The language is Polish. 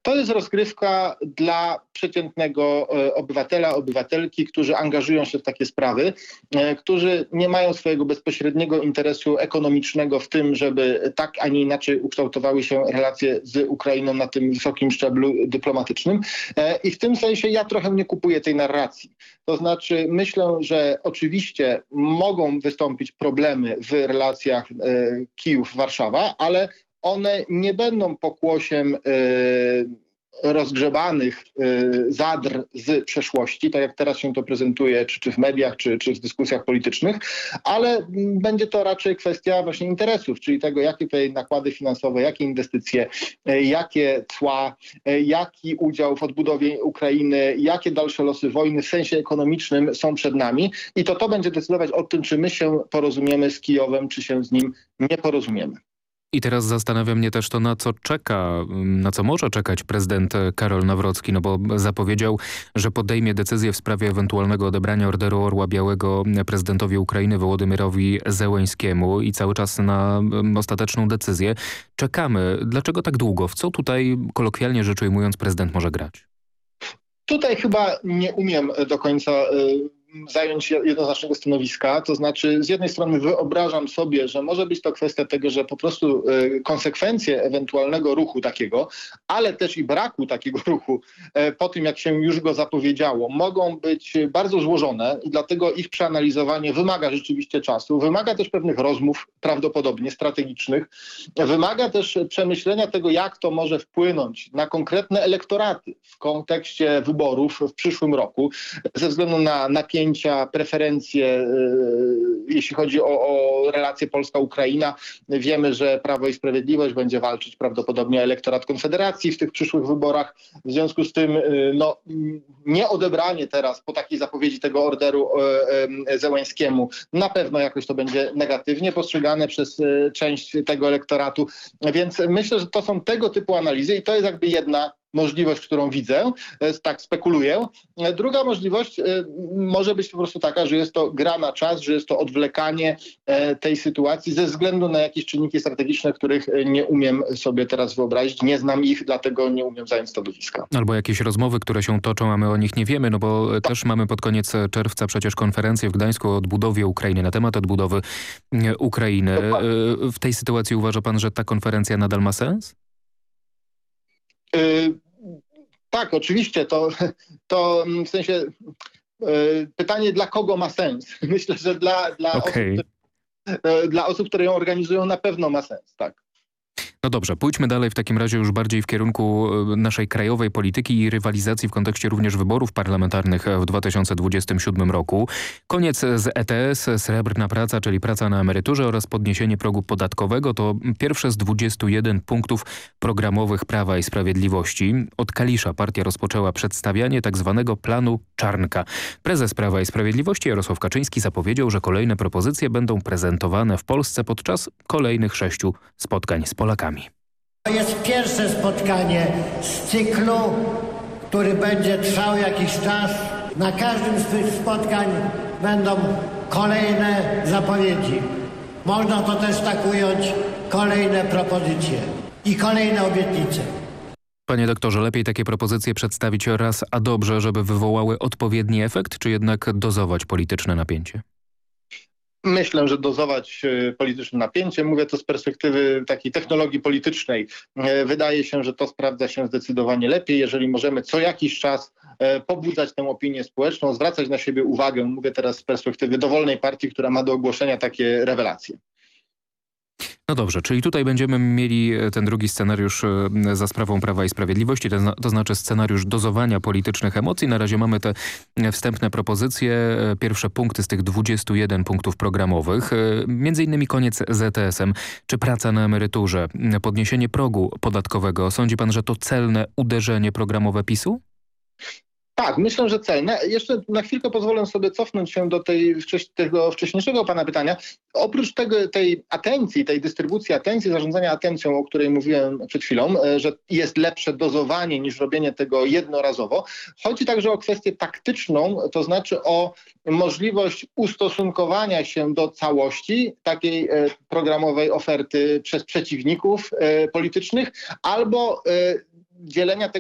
To jest rozgrywka dla przeciętnego obywatela, obywatelki, którzy angażują się w takie sprawy, którzy nie mają swojego bezpośredniego interesu ekonomicznego w tym, żeby tak, a nie inaczej ukształtowały się relacje z Ukrainą na tym wysokim szczeblu dyplomatycznym. I w tym sensie ja trochę nie kupuję tej narracji. To znaczy myślę, że oczywiście mogą wystąpić problemy w relacjach Kijów-Warszawa, ale one nie będą pokłosiem rozgrzebanych zadr z przeszłości, tak jak teraz się to prezentuje, czy w mediach, czy w dyskusjach politycznych, ale będzie to raczej kwestia właśnie interesów, czyli tego, jakie tutaj nakłady finansowe, jakie inwestycje, jakie cła, jaki udział w odbudowie Ukrainy, jakie dalsze losy wojny w sensie ekonomicznym są przed nami i to będzie decydować o tym, czy my się porozumiemy z Kijowem, czy się z nim nie porozumiemy. I teraz zastanawia mnie też to, na co czeka, na co może czekać prezydent Karol Nawrocki, no bo zapowiedział, że podejmie decyzję w sprawie ewentualnego odebrania Orderu Orła Białego prezydentowi Ukrainy Wołodymyrowi Zełenskiemu i cały czas na ostateczną decyzję czekamy. Dlaczego tak długo? W co tutaj, kolokwialnie rzecz ujmując, prezydent może grać? Tutaj chyba nie umiem do końca zająć jednoznacznego stanowiska. To znaczy z jednej strony wyobrażam sobie, że może być to kwestia tego, że po prostu konsekwencje ewentualnego ruchu takiego, ale też i braku takiego ruchu po tym, jak się już go zapowiedziało, mogą być bardzo złożone i dlatego ich przeanalizowanie wymaga rzeczywiście czasu, wymaga też pewnych rozmów, prawdopodobnie strategicznych, wymaga też przemyślenia tego, jak to może wpłynąć na konkretne elektoraty w kontekście wyborów w przyszłym roku, ze względu na napięcia, preferencje, jeśli chodzi o relacje Polska-Ukraina. Wiemy, że Prawo i Sprawiedliwość będzie walczyć prawdopodobnie o elektorat Konfederacji w tych przyszłych wyborach. W związku z tym nie odebranie teraz po takiej zapowiedzi tego orderu Zełenskiemu na pewno jakoś to będzie negatywnie postrzegane przez część tego elektoratu. Więc myślę, że to są tego typu analizy i to jest jakby jedna możliwość, którą widzę, tak spekuluję. Druga możliwość może być po prostu taka, że jest to gra na czas, że jest to odwlekanie tej sytuacji ze względu na jakieś czynniki strategiczne, których nie umiem sobie teraz wyobrazić. Nie znam ich, dlatego nie umiem zająć stanowiska. Albo jakieś rozmowy, które się toczą, a my o nich nie wiemy, no bo też mamy pod koniec czerwca przecież konferencję w Gdańsku o odbudowie Ukrainy, na temat odbudowy Ukrainy. W tej sytuacji uważa pan, że ta konferencja nadal ma sens? Tak, oczywiście. To w sensie pytanie, dla kogo ma sens? Myślę, że dla osób, które ją organizują, na pewno ma sens, tak. No dobrze, pójdźmy dalej w takim razie już bardziej w kierunku naszej krajowej polityki i rywalizacji w kontekście również wyborów parlamentarnych w 2027 roku. Koniec z ETS, srebrna praca, czyli praca na emeryturze oraz podniesienie progu podatkowego to pierwsze z 21 punktów programowych Prawa i Sprawiedliwości. Od Kalisza partia rozpoczęła przedstawianie tzw. planu Czarnka. Prezes Prawa i Sprawiedliwości Jarosław Kaczyński zapowiedział, że kolejne propozycje będą prezentowane w Polsce podczas kolejnych 6 spotkań z Polakami. To jest pierwsze spotkanie z cyklu, który będzie trwał jakiś czas. Na każdym z tych spotkań będą kolejne zapowiedzi. Można to też tak ująć, kolejne propozycje i kolejne obietnice. Panie doktorze, lepiej takie propozycje przedstawić raz a dobrze, żeby wywołały odpowiedni efekt, czy jednak dozować polityczne napięcie? Myślę, że dozować polityczne napięcie. Mówię to z perspektywy takiej technologii politycznej. Wydaje się, że to sprawdza się zdecydowanie lepiej, jeżeli możemy co jakiś czas pobudzać tę opinię społeczną, zwracać na siebie uwagę. Mówię teraz z perspektywy dowolnej partii, która ma do ogłoszenia takie rewelacje. No dobrze, czyli tutaj będziemy mieli ten drugi scenariusz za sprawą Prawa i Sprawiedliwości, to znaczy scenariusz dozowania politycznych emocji. Na razie mamy te wstępne propozycje, pierwsze punkty z tych 21 punktów programowych, między innymi koniec z ETS-em, czy praca na emeryturze, podniesienie progu podatkowego. Sądzi pan, że to celne uderzenie programowe PiS-u? Tak, myślę, że celne. Jeszcze na chwilkę pozwolę sobie cofnąć się do tego wcześniejszego pana pytania. Oprócz tej atencji, tej dystrybucji atencji, zarządzania atencją, o której mówiłem przed chwilą, że jest lepsze dozowanie niż robienie tego jednorazowo, chodzi także o kwestię taktyczną, to znaczy o możliwość ustosunkowania się do całości takiej programowej oferty przez przeciwników politycznych albo dzielenia tego